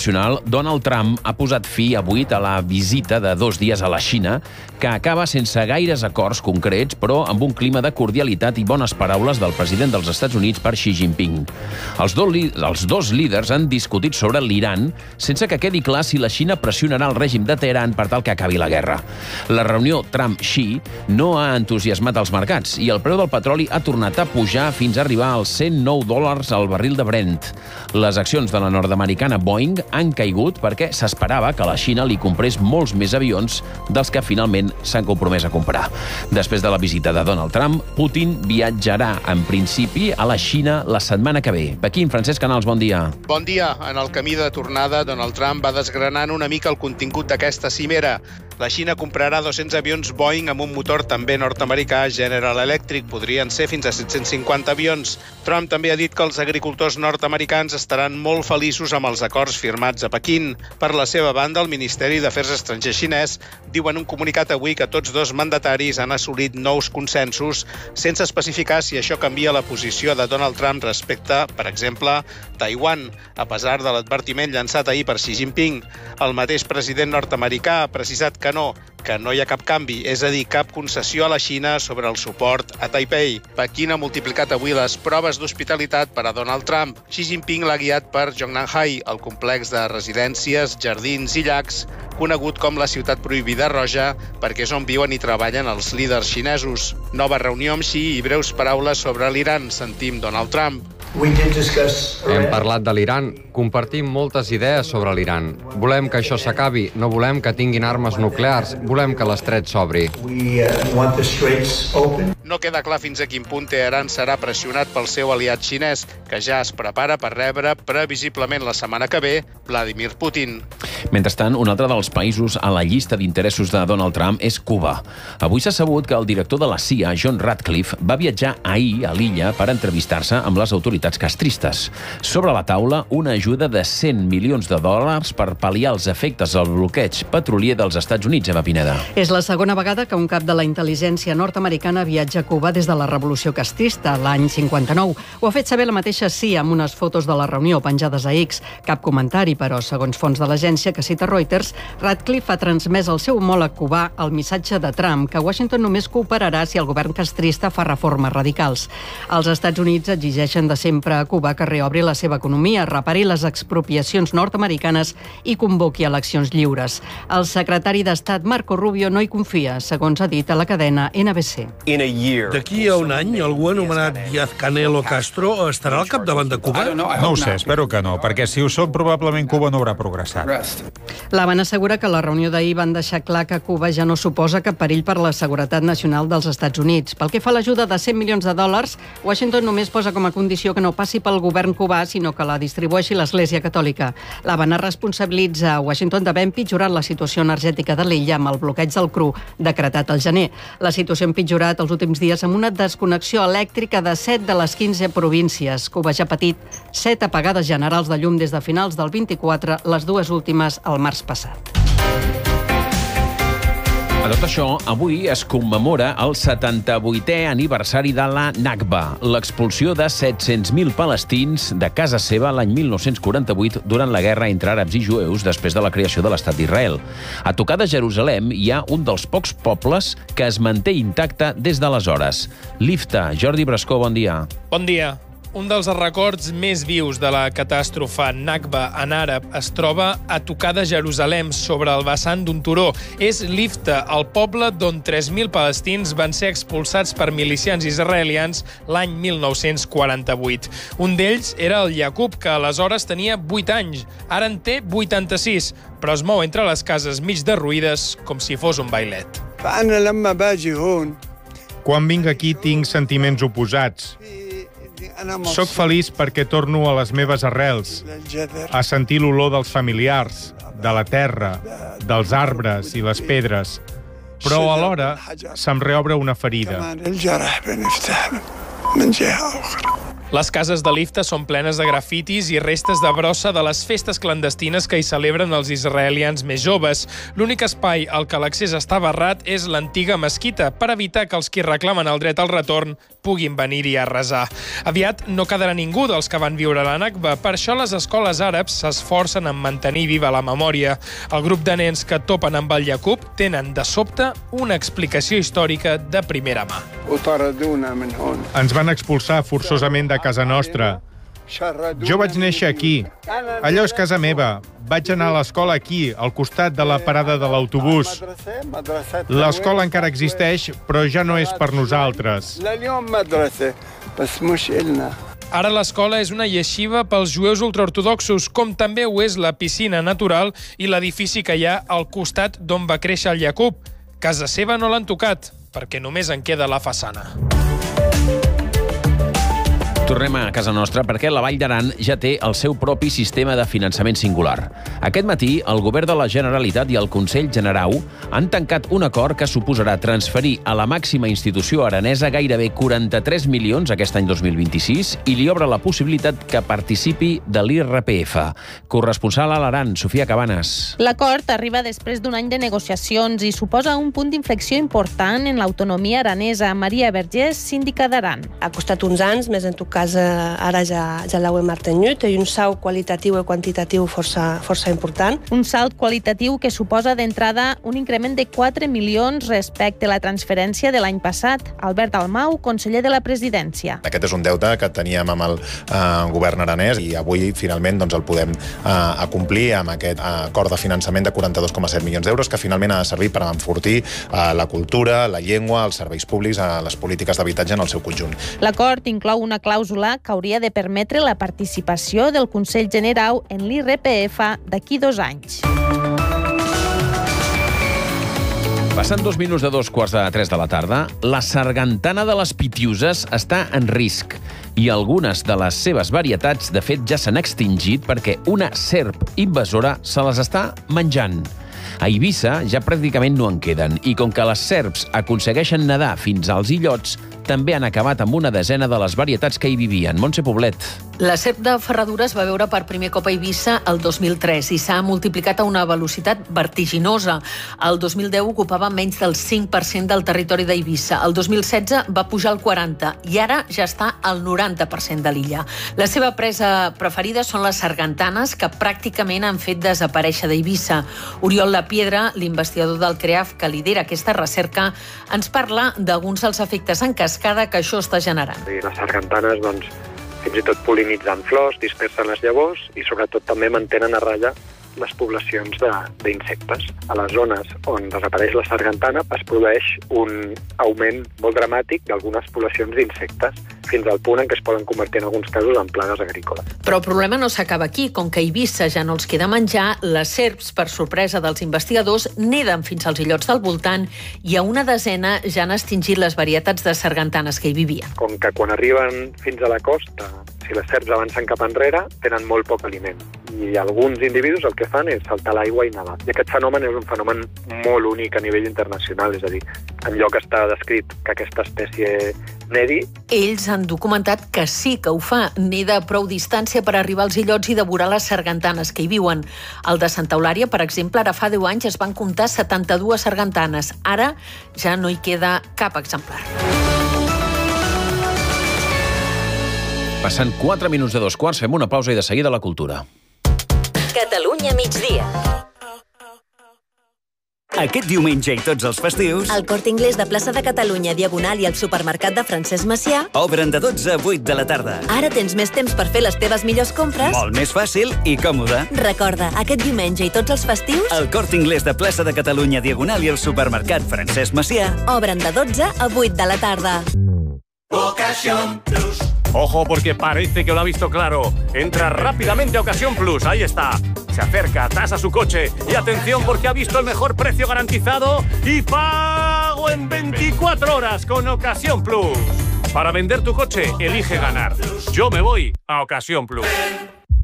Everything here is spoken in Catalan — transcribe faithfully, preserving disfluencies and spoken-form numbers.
internacional, Donald Trump ha posat fi avui a la visita de dos dies a la Xina, que acaba sense gaires acords concrets, però amb un clima de cordialitat i bones paraules del president dels Estats Units per Xi Jinping. Els dos, els dos líders han discutit sobre l'Iran sense que quedi clar si la Xina pressionarà el règim de Teheran per tal que acabi la guerra. La reunió Trump-Xi no ha entusiasmat els mercats i el preu del petroli ha tornat a pujar fins a arribar als cent nou dòlars al barril de Brent. Les accions de la nord-americana Boeing han caigut perquè s'esperava que la Xina li comprés molts més avions dels que finalment s'han compromès a comprar. Després de la visita de Donald Trump, Putin viatjarà, en principi, a la Xina la setmana que ve. Pequín, Francesc Canals, bon dia. Bon dia. En el camí de tornada, Donald Trump va desgranant una mica el contingut d'aquesta cimera. La Xina comprarà dos-cents avions Boeing amb un motor també nord-americà General Electric. Podrien ser fins a set-cents cinquanta avions. Trump també ha dit que els agricultors nord-americans estaran molt feliços amb els acords firmats a Pequín. Per la seva banda, el Ministeri d'Afers Estrangers xinès diu en un comunicat avui que tots dos mandataris han assolit nous consensos, sense especificar si això canvia la posició de Donald Trump respecte, per exemple, Taiwan, a pesar de l'advertiment llançat ahir per Xi Jinping. El mateix president nord-americà ha precisat que no, que no hi ha cap canvi, és a dir, cap concessió a la Xina sobre el suport a Taipei. Pequín ha multiplicat avui les proves d'hospitalitat per a Donald Trump. Xi Jinping l'ha guiat per Zhongnanhai, el complex de residències, jardins i llacs, conegut com la ciutat prohibida roja, perquè és on viuen i treballen els líders xinesos. Nova reunió amb Xi i breus paraules sobre l'Iran. Sentim Donald Trump. Hem parlat de l'Iran, compartim moltes idees sobre l'Iran. Volem que això s'acabi, no volem que tinguin armes nuclears, volem que l'estret s'obri. No queda clar fins a quin punt Teheran serà pressionat pel seu aliat xinès, que ja es prepara per rebre, previsiblement la setmana que ve, Vladimir Putin. Mentrestant, un altre dels països a la llista d'interessos de Donald Trump és Cuba. Avui s'ha sabut que el director de la C I A, John Ratcliffe, va viatjar ahir a l'illa per entrevistar-se amb les autoritats castristes. Sobre la taula, una ajuda de cent milions de dòlars per pal·liar els efectes del bloqueig petrolier dels Estats Units, Eva Pineda. És la segona vegada que un cap de la intel·ligència nord-americana viatja a Cuba des de la Revolució Castrista, l'any cinquanta-nou. Ho ha fet saber la mateixa C I A amb unes fotos de la reunió penjades a X. Cap comentari, però, segons fonts de l'agència que cita Reuters, Ratcliffe ha transmès al seu homòleg cubà el missatge de Trump que Washington només cooperarà si el govern castrista fa reformes radicals. Els Estats Units exigeixen de sempre a Cuba que reobri la seva economia, repari les expropiacions nord-americanes i convoqui eleccions lliures. El secretari d'Estat Marco Rubio no hi confia, segons ha dit a la cadena N B C. D'aquí a un any, algú anomenat Díaz-Canel o Castro estarà al capdavant de Cuba? No ho sé, espero que no, perquè si ho són, probablement Cuba no haurà progressat. L'Havana assegura que la reunió d'ahir van deixar clar que Cuba ja no suposa cap perill per la seguretat nacional dels Estats Units. Pel que fa a l'ajuda de cent milions de dòlars, Washington només posa com a condició que no passi pel govern cubà, sinó que la distribueixi l'Església Catòlica. L'Havana responsabilitza a Washington d'haver empitjorat la situació energètica de l'illa amb el bloqueig del cru decretat al gener. La situació ha empitjorat els últims dies amb una desconnexió elèctrica de set de les quinze províncies. Cuba ja ha patit set apagades generals de llum des de finals del vint-i-quatre, les dues últimes al març passat. A tot això, avui es commemora el setanta-vuitè aniversari de la Nakba, l'expulsió de set-cents mil palestins de casa seva l'any mil nou-cents quaranta-vuit durant la guerra entre àrabs i jueus després de la creació de l'Estat d'Israel. A tocar de Jerusalem hi ha un dels pocs pobles que es manté intacte des d'aleshores. Lifta, Jordi Brascó, bon dia. Bon dia. Un dels records més vius de la catàstrofe Nakba en àrab es troba a tocar de Jerusalem, sobre el vessant d'un turó. És Lifta, el poble d'on tres mil palestins van ser expulsats per milicians israelians l'any mil nou-cents quaranta-vuit. Un d'ells era el Yaqub, que aleshores tenia vuit anys. Ara en té vuitanta-sis, però es mou entre les cases mig derruïdes com si fos un bailet. Quan vinc aquí tinc sentiments oposats. Soc feliç perquè torno a les meves arrels, a sentir l'olor dels familiars, de la terra, dels arbres i les pedres, però alhora se'm reobre una ferida. Les cases de Lifta són plenes de grafitis i restes de brossa de les festes clandestines que hi celebren els israelians més joves. L'únic espai al que l'accés està barrat és l'antiga mesquita, per evitar que els qui reclamen el dret al retorn puguin venir-hi a resar. Aviat no quedarà ningú dels que van viure la Nakba, per això les escoles àrabs s'esforcen en mantenir viva la memòria. El grup de nens que topen amb el Yaqub tenen, de sobte, una explicació històrica de primera mà. Ens van expulsar forçosament de casa nostra. Jo vaig néixer aquí. Allò és casa meva. Vaig anar a l'escola aquí, al costat de la parada de l'autobús. L'escola encara existeix, però ja no és per nosaltres. Ara l'escola és una yeshiva pels jueus ultraortodoxos, com també ho és la piscina natural i l'edifici que hi ha al costat d'on va créixer el Yaqub. Casa seva no l'han tocat, perquè només en queda la façana. Tornem a casa nostra perquè la Vall d'Aran ja té el seu propi sistema de finançament singular. Aquest matí, el govern de la Generalitat i el Consell Generau han tancat un acord que suposarà transferir a la màxima institució aranesa gairebé quaranta-tres milions aquest any dos mil vint-i-sis i li obre la possibilitat que participi de l'I R P F. Corresponsal a l'Aran, Sofia Cabanes. L'acord arriba després d'un any de negociacions i suposa un punt d'inflexió important en l'autonomia aranesa. Maria Vergés, síndica d'Aran. Ha costat uns anys, més en tot cas ara ja, ja l'heu mantingut, i un salt qualitatiu i quantitatiu força, força important. Un salt qualitatiu que suposa d'entrada un increment de quatre milions respecte a la transferència de l'any passat. Albert Dalmau, conseller de la Presidència. Aquest és un deute que teníem amb el eh, govern aranès i avui finalment doncs, el podem eh, acomplir amb aquest acord de finançament de quaranta-dos coma set milions d'euros que finalment ha de servir per enfortir eh, la cultura, la llengua, els serveis públics, eh, les polítiques d'habitatge en el seu conjunt. L'acord inclou una clàusula que hauria de permetre la participació del Consell Generau en l'I R P F d'aquí dos anys. Passant dos minuts de dos quarts de tres de la tarda, la sargantana de les Pitiuses està en risc i algunes de les seves varietats, de fet, ja s'han extingit perquè una serp invasora se les està menjant. A Eivissa ja pràcticament no en queden i com que les serps aconsegueixen nedar fins als illots, també han acabat amb una desena de les varietats que hi vivien. Montse Poblet. La serp de Ferradura es va veure per primer cop a Eivissa el dos mil tres i s'ha multiplicat a una velocitat vertiginosa. El dos mil deu ocupava menys del cinc per cent del territori d'Eivissa. El dos mil setze va pujar al quaranta per cent i ara ja està al noranta per cent de l'illa. La seva presa preferida són les sargantanes, que pràcticament han fet desaparèixer d'Eivissa. Oriol Lapiedra, l'investigador del CREAF que lidera aquesta recerca, ens parla d'alguns dels efectes en cascada que això està generant. Les sargantanes, doncs, fins i tot pol·linitzen flors, dispersen les llavors i sobretot també mantenen a ratlla les poblacions d'insectes. A les zones on desapareix la sargantana es produeix un augment molt dramàtic d'algunes poblacions d'insectes, fins al punt en què es poden convertir en alguns casos en plagues agrícoles. Però el problema no s'acaba aquí. Com que a Eivissa ja no els queda menjar, les serps, per sorpresa dels investigadors, neden fins als illots del voltant i a una desena ja han extingit les varietats de sargantanes que hi vivien. Com que quan arriben fins a la costa, si les serps avancen cap enrere, tenen molt poc aliment. I alguns individus el que fan és saltar l'aigua i nedar. I aquest fenomen és un fenomen molt únic a nivell internacional, és a dir, enlloc està descrit que aquesta espècie nedi. Ells han documentat que sí que ho fa. Neda a prou distància per arribar als illots i devorar les sargantanes que hi viuen. Al de Santa Eulària, per exemple, ara fa deu anys es van comptar setanta-dues sargantanes. Ara ja no hi queda cap exemplar. Passant quatre minuts de dos quarts, fem una pausa i de seguida la cultura. Catalunya migdia. Aquest diumenge i tots els festius... El Corte Inglés de Plaça de Catalunya, Diagonal i el supermercat de Francesc Macià obren de dotze a vuit de la tarda. Ara tens més temps per fer les teves millors compres. Molt més fàcil i còmode. Recorda, aquest diumenge i tots els festius... El Corte Inglés de Plaça de Catalunya, Diagonal i el supermercat Francesc Macià obren de dotze a vuit de la tarda. Ocasión Plus. Ojo, porque parece que lo ha visto claro. Entra rápidamente a Ocasión Plus. Ahí está. Se acerca, tasa su coche. Y atención, porque ha visto el mejor precio garantizado y pago en veinticuatro horas con Ocasión Plus. Para vender tu coche, elige ganar. Yo me voy a Ocasión Plus.